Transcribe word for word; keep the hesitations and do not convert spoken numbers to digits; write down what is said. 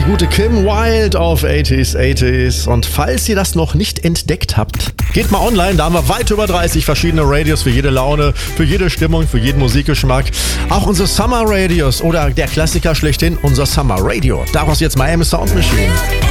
gute Kim Wilde auf achtziger achtziger. Und falls ihr das noch nicht entdeckt habt, geht mal online, da haben wir weit über dreißig verschiedene Radios für jede Laune, für jede Stimmung, für jeden Musikgeschmack. Auch unsere Summer Radios oder der Klassiker schlechthin, unser Summer Radio. Daraus jetzt Miami Sound Machine.